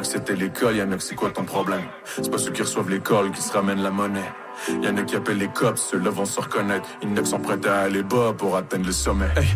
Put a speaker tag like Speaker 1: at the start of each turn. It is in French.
Speaker 1: que c'était l'école, y'en a que c'est quoi ton problème? C'est pas ceux qui reçoivent l'école qui se ramènent la monnaie. Y'en a qui appellent les cops, ceux-là vont se reconnaître. Y'en a qui sont prêts à aller bas pour atteindre le sommet. Hey,